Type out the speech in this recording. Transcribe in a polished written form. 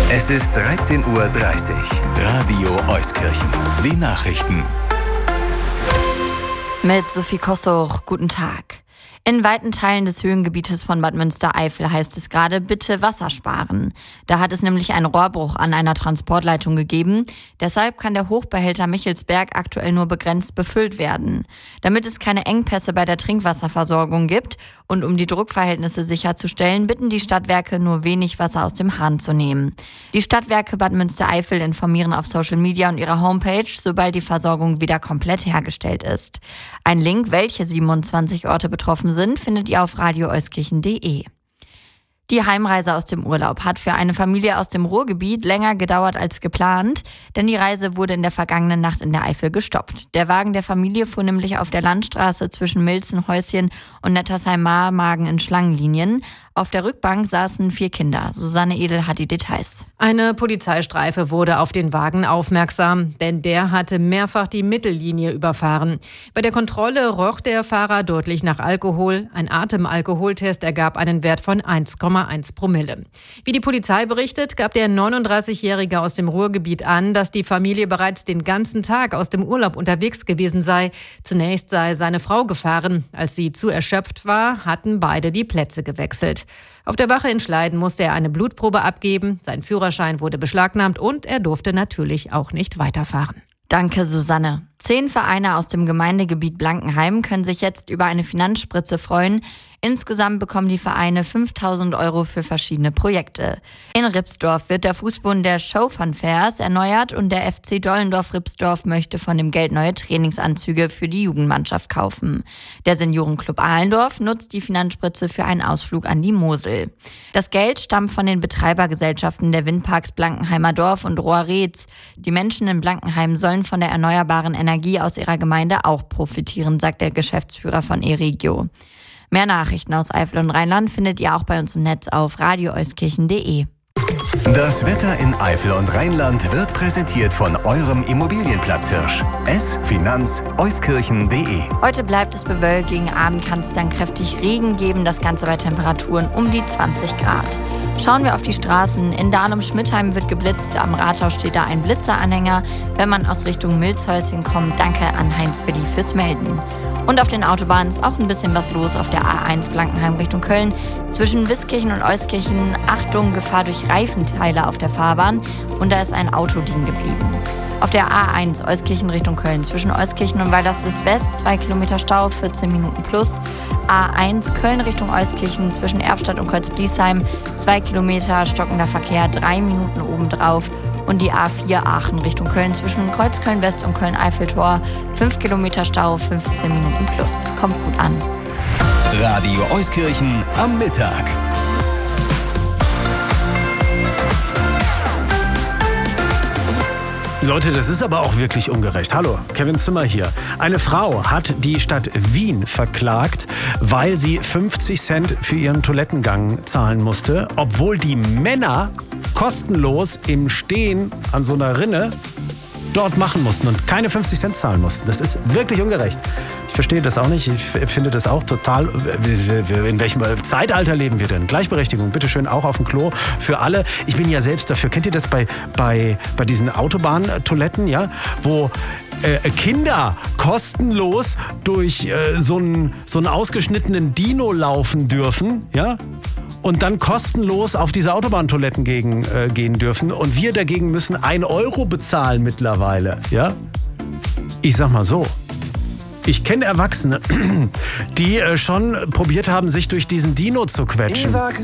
Es ist 13:30 Uhr. Radio Euskirchen. Die Nachrichten. Mit Sophie Kostoch, guten Tag. In weiten Teilen des Höhengebietes von Bad Münstereifel heißt es gerade, bitte Wasser sparen. Da hat es nämlich einen Rohrbruch an einer Transportleitung gegeben. Deshalb kann der Hochbehälter Michelsberg aktuell nur begrenzt befüllt werden. Damit es keine Engpässe bei der Trinkwasserversorgung gibt und um die Druckverhältnisse sicherzustellen, bitten die Stadtwerke nur wenig Wasser aus dem Hahn zu nehmen. Die Stadtwerke Bad Münstereifel informieren auf Social Media und ihrer Homepage, sobald die Versorgung wieder komplett hergestellt ist. Ein Link, welche 27 Orte betroffen sind, findet ihr auf radioeuskirchen.de. Die Heimreise aus dem Urlaub hat für eine Familie aus dem Ruhrgebiet länger gedauert als geplant, denn die Reise wurde in der vergangenen Nacht in der Eifel gestoppt. Der Wagen der Familie fuhr nämlich auf der Landstraße zwischen Milzenhäuschen und Nettersheim-Marmagen in Schlangenlinien. Auf der Rückbank saßen 4 Kinder. Susanne Edel hat die Details. Eine Polizeistreife wurde auf den Wagen aufmerksam, denn der hatte mehrfach die Mittellinie überfahren. Bei der Kontrolle roch der Fahrer deutlich nach Alkohol. Ein Atemalkoholtest ergab einen Wert von 1,1 Promille. Wie die Polizei berichtet, gab der 39-Jährige aus dem Ruhrgebiet an, dass die Familie bereits den ganzen Tag aus dem Urlaub unterwegs gewesen sei. Zunächst sei seine Frau gefahren. Als sie zu erschöpft war, hatten beide die Plätze gewechselt. Auf der Wache in Schleiden musste er eine Blutprobe abgeben, sein Führerschein wurde beschlagnahmt und er durfte natürlich auch nicht weiterfahren. Danke, Susanne. 10 Vereine aus dem Gemeindegebiet Blankenheim können sich jetzt über eine Finanzspritze freuen. Insgesamt bekommen die Vereine 5.000 € für verschiedene Projekte. In Ripsdorf wird der Fußboden der Show von Fairs erneuert und der FC Dollendorf-Ripsdorf möchte von dem Geld neue Trainingsanzüge für die Jugendmannschaft kaufen. Der Seniorenclub Ahlendorf nutzt die Finanzspritze für einen Ausflug an die Mosel. Das Geld stammt von den Betreibergesellschaften der Windparks Blankenheimer Dorf und Rohrretz. Die Menschen in Blankenheim sollen von der erneuerbaren Energie aus ihrer Gemeinde auch profitieren, sagt der Geschäftsführer von eRegio. Mehr Nachrichten aus Eifel und Rheinland findet ihr auch bei uns im Netz auf radioeuskirchen.de. Das Wetter in Eifel und Rheinland wird präsentiert von eurem Immobilienplatzhirsch. finanz-euskirchen.de. Heute bleibt es bewölkt, gegen Abend kann es dann kräftig Regen geben, das Ganze bei Temperaturen um die 20 Grad. Schauen wir auf die Straßen. In Dahlem-Schmidtheim wird geblitzt, am Rathaus steht da ein Blitzeranhänger. Wenn man aus Richtung Milzhäuschen kommt, danke an Heinz Willi fürs Melden. Und auf den Autobahnen ist auch ein bisschen was los auf der A1 Blankenheim Richtung Köln. Zwischen Wiskirchen und Euskirchen, Achtung, Gefahr durch Reifenteile auf der Fahrbahn und da ist ein Auto liegen geblieben. Auf der A1 Euskirchen Richtung Köln zwischen Euskirchen und Walderswist-West 2 Kilometer Stau, 14 Minuten plus. A1 Köln Richtung Euskirchen zwischen Erftstadt und Kreuzbliesheim 2 Kilometer stockender Verkehr, 3 Minuten obendrauf. Und die A4 Aachen Richtung Köln zwischen Kreuzköln-West und Köln-Eiffeltor 5 Kilometer Stau, 15 Minuten plus. Kommt gut an. Radio Euskirchen am Mittag. Leute, das ist aber auch wirklich ungerecht. Hallo, Kevin Zimmer hier. Eine Frau hat die Stadt Wien verklagt, weil sie 50 Cent für ihren Toilettengang zahlen musste, obwohl die Männer kostenlos im Stehen an so einer Rinne dort machen mussten und keine 50 Cent zahlen mussten. Das ist wirklich ungerecht. Ich verstehe das auch nicht. Ich finde das auch total... In welchem Zeitalter leben wir denn? Gleichberechtigung, bitteschön, auch auf dem Klo für alle. Ich bin ja selbst dafür. Kennt ihr das bei diesen Autobahntoiletten, ja? Wo Kinder kostenlos durch so einen ausgeschnittenen Dino laufen dürfen, ja? Und dann kostenlos auf diese Autobahntoiletten gehen dürfen. Und wir dagegen müssen 1 € bezahlen mittlerweile, ja? Ich sag mal so. Ich kenne Erwachsene, die schon probiert haben, sich durch diesen Dino zu quetschen.